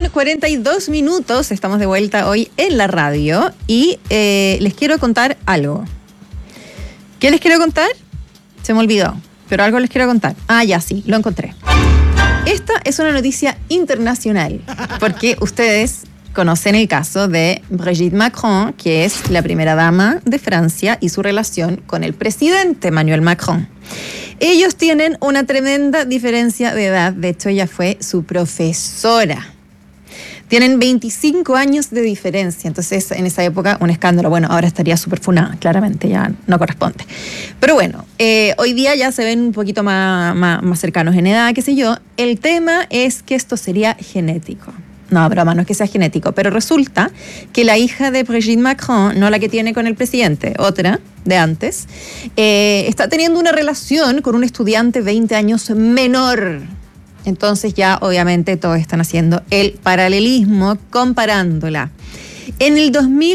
42 minutos, estamos de vuelta hoy en la radio y les quiero contar algo. ¿Qué les quiero contar? Se me olvidó, pero algo les quiero contar. Ah, ya sí, lo encontré. Esta es una noticia internacional, porque ustedes conocen el caso de Brigitte Macron, que es la primera dama de Francia, y su relación con el presidente Emmanuel Macron. Ellos tienen una tremenda diferencia de edad, de hecho ella fue su profesora. Tienen 25 años de diferencia, entonces en esa época un escándalo. Bueno, ahora estaría súper funada, claramente ya no corresponde. Pero bueno, hoy día ya se ven un poquito más cercanos en edad, qué sé yo. El tema es que esto sería genético. No, broma, no es que sea genético, pero resulta que la hija de Brigitte Macron, no la que tiene con el presidente, otra de antes, está teniendo una relación con un estudiante 20 años menor. Entonces ya obviamente todos están haciendo el paralelismo comparándola. En el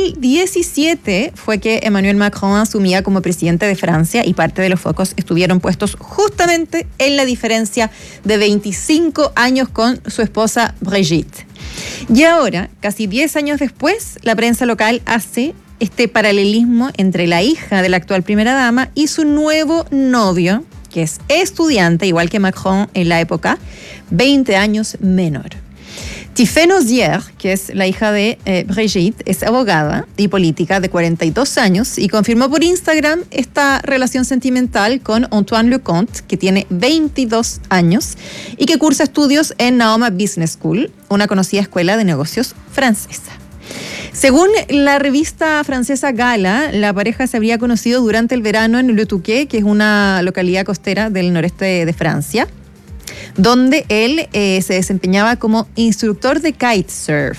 2017 fue que Emmanuel Macron asumía como presidente de Francia y parte de los focos estuvieron puestos justamente en la diferencia de 25 años con su esposa Brigitte. Y ahora, casi 10 años después, la prensa local hace este paralelismo entre la hija de la actual primera dama y su nuevo novio, que es estudiante, igual que Macron en la época, 20 años menor. Tiffaine Ozier, que es la hija de Brigitte, es abogada y política de 42 años y confirmó por Instagram esta relación sentimental con Antoine Leconte, que tiene 22 años y que cursa estudios en Naoma Business School, una conocida escuela de negocios francesa. Según la revista francesa Gala, la pareja se habría conocido durante el verano en Le Touquet, que es una localidad costera del noreste de Francia, donde él se desempeñaba como instructor de kitesurf.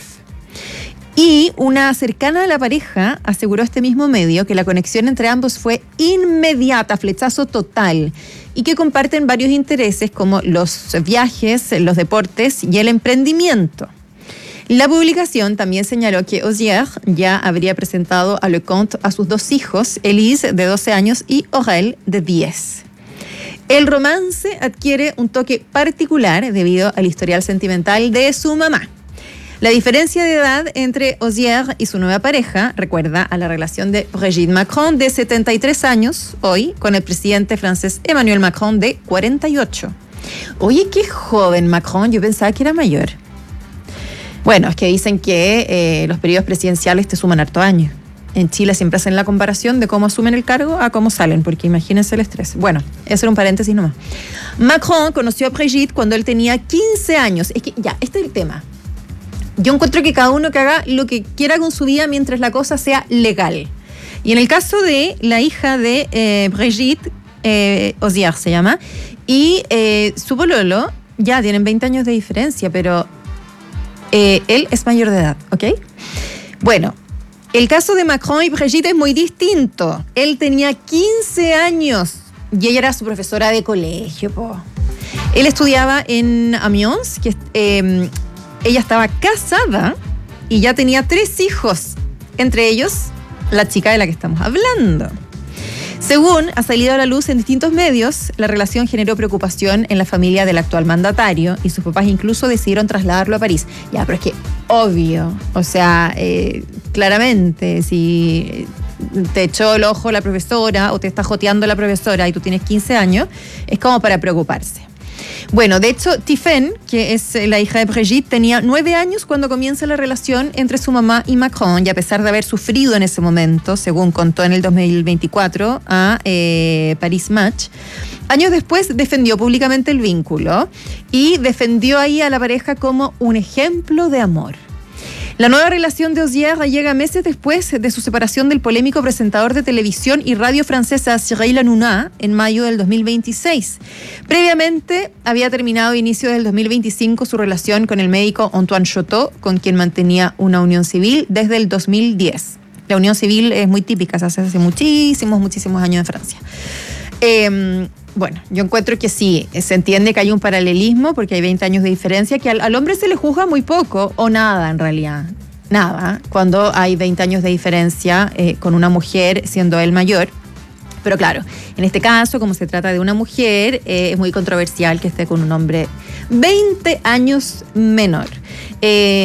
Y una cercana a la pareja aseguró a este mismo medio que la conexión entre ambos fue inmediata, flechazo total, y que comparten varios intereses como los viajes, los deportes y el emprendimiento. La publicación también señaló que Ozier ya habría presentado a Leconte a sus dos hijos, Elise, de 12 años, y Aurel, de 10. El romance adquiere un toque particular debido al historial sentimental de su mamá. La diferencia de edad entre Ozier y su nueva pareja recuerda a la relación de Brigitte Macron, de 73 años, hoy, con el presidente francés Emmanuel Macron, de 48. Oye, qué joven Macron, yo pensaba que era mayor. Bueno, es que dicen que los periodos presidenciales te suman harto años. En Chile siempre hacen la comparación de cómo asumen el cargo a cómo salen, porque imagínense el estrés. Bueno, eso era un paréntesis nomás. Macron conoció a Brigitte cuando él tenía 15 años. Es que ya, este es el tema. Yo encuentro que cada uno que haga lo que quiera con su vida mientras la cosa sea legal. Y en el caso de la hija de Brigitte, Ozier se llama, y su pololo, ya tienen 20 años de diferencia, pero él es mayor de edad, ¿ok? Bueno, el caso de Macron y Brigitte es muy distinto. Él tenía 15 años y ella era su profesora de colegio, po. Él estudiaba en Amiens, que ella estaba casada y ya tenía 3 hijos, entre ellos la chica de la que estamos hablando. Según ha salido a la luz en distintos medios, la relación generó preocupación en la familia del actual mandatario y sus papás incluso decidieron trasladarlo a París. Ya, pero es que obvio, o sea, claramente, si te echó el ojo la profesora o te está joteando la profesora y tú tienes 15 años, es como para preocuparse. Bueno, de hecho, Tiffaine, que es la hija de Brigitte, tenía 9 años cuando comienza la relación entre su mamá y Macron, y a pesar de haber sufrido en ese momento, según contó en el 2024 a Paris Match, años después defendió públicamente el vínculo y defendió ahí a la pareja como un ejemplo de amor. La nueva relación de Ozier llega meses después de su separación del polémico presentador de televisión y radio francesa Cyril Hanouna en mayo del 2026. Previamente había terminado a inicios del 2025 su relación con el médico Antoine Chouteau, con quien mantenía una unión civil desde el 2010. La unión civil es muy típica, se hace hace muchísimos años en Francia. Bueno, yo encuentro que sí, se entiende que hay un paralelismo porque hay 20 años de diferencia, que al hombre se le juzga muy poco o nada en realidad. Nada, cuando hay 20 años de diferencia con una mujer siendo él mayor. Pero claro, en este caso, como se trata de una mujer, es muy controversial que esté con un hombre 20 años menor.